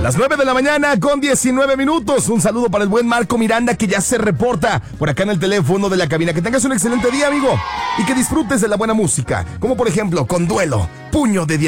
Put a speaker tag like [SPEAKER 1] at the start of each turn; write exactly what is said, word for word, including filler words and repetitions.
[SPEAKER 1] Las nueve de la mañana con diecinueve minutos. Un saludo para el buen Marco Miranda, que ya se reporta por acá en el teléfono de la cabina. Que tengas un excelente día, amigo, y que disfrutes de la buena música, como por ejemplo con Duelo, Puño de Diamante.